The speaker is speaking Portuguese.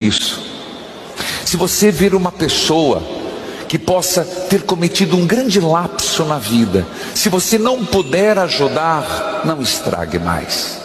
isso. Se você vir uma pessoa que possa ter cometido um grande lapso na vida, se você não puder ajudar, não estrague mais.